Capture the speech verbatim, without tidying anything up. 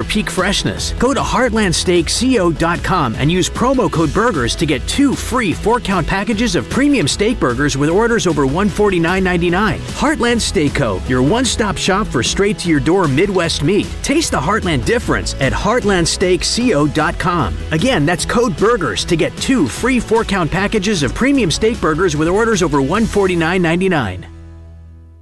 peak freshness. Go to heartland steak co dot com and use promo code BURGERS to get two free four-count packages of premium steak burgers with orders over one hundred forty-nine ninety-nine. Heartland Steak Co., your one-stop shop for straight-to-your-door Midwest meat. Taste the Heartland difference at heartland steak co dot com. Again, that's code BURGERS to get two free four-count packages of premium steak burgers with orders over one hundred forty-nine ninety-nine.